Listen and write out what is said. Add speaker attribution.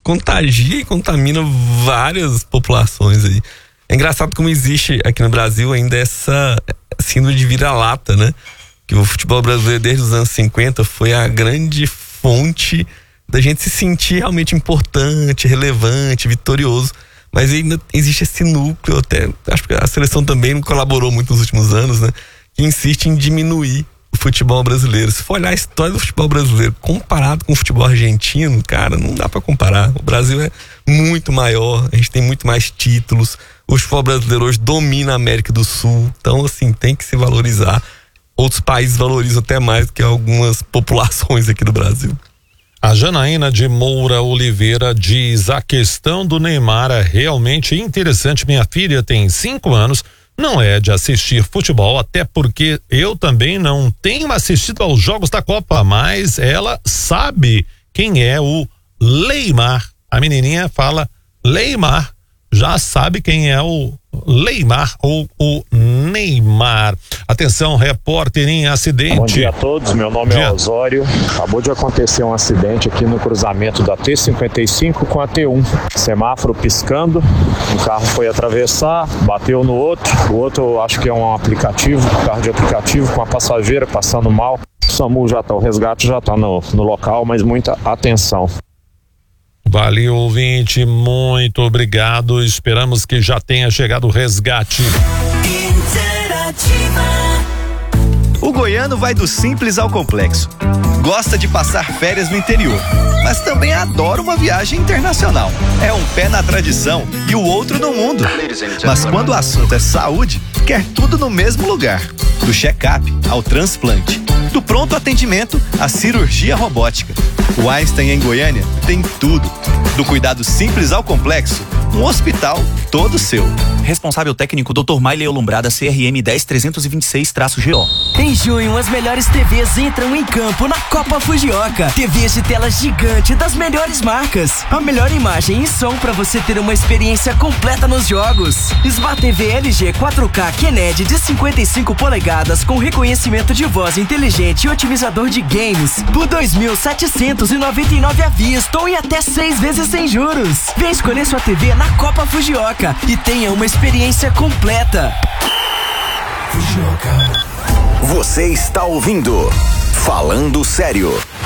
Speaker 1: contagia e contamina várias populações aí. É engraçado como existe aqui no Brasil ainda essa síndrome de vira-lata, né? Que o futebol brasileiro desde os anos 50 foi a grande fonte da gente se sentir realmente importante, relevante, vitorioso. Mas ainda existe esse núcleo, até acho que a seleção também não colaborou muito nos últimos anos, né? Que insiste em diminuir o futebol brasileiro. Se for olhar a história do futebol brasileiro comparado com o futebol argentino, cara, não dá pra comparar. O Brasil é muito maior, a gente tem muito mais títulos. O futebol brasileiro hoje domina a América do Sul. Então, assim, tem que se valorizar. Outros países valorizam até mais do que algumas populações aqui do Brasil.
Speaker 2: A Janaína de Moura Oliveira diz: a questão do Neymar é realmente interessante. Minha filha tem 5 anos, não é de assistir futebol, até porque eu também não tenho assistido aos jogos da Copa, mas ela sabe quem é o Neymar. A menininha fala Neymar, já sabe quem é o Neymar ou o Neymar. Atenção, repórter em acidente.
Speaker 3: Bom dia a todos, meu nome é Osório. Acabou de acontecer um acidente aqui no cruzamento da T55 com a T1. Semáforo piscando, um carro foi atravessar, bateu no outro. O outro eu acho que é um aplicativo, um carro de aplicativo com a passageira passando mal. O SAMU já tá, o resgate já tá no local, mas muita atenção.
Speaker 2: Valeu, ouvinte, muito obrigado. Esperamos que já tenha chegado o resgate.
Speaker 4: O goiano vai do simples ao complexo. Gosta de passar férias no interior, mas também adora uma viagem internacional. É um pé na tradição e o outro no mundo. Mas quando o assunto é saúde, quer tudo no mesmo lugar. Do check-up ao transplante, do pronto atendimento à cirurgia robótica. O Einstein em Goiânia tem tudo. Do cuidado simples ao complexo, um hospital todo seu.
Speaker 5: Responsável técnico Dr. Maile Olumbrada, CRM 10326-GO.
Speaker 6: Em junho, as melhores TVs entram em campo na Copa Fujioka. TVs de tela gigante das melhores marcas. A melhor imagem e som para você ter uma experiência completa nos jogos. Smart TV LG 4K QLED de 55 polegadas com reconhecimento de voz inteligente e otimizador de games por R$ 2.799 à vista ou em até 6 vezes sem juros. Vem escolher sua TV na Copa Fujioka e tenha uma experiência completa.
Speaker 7: Fujioka. Você está ouvindo Falando Sério.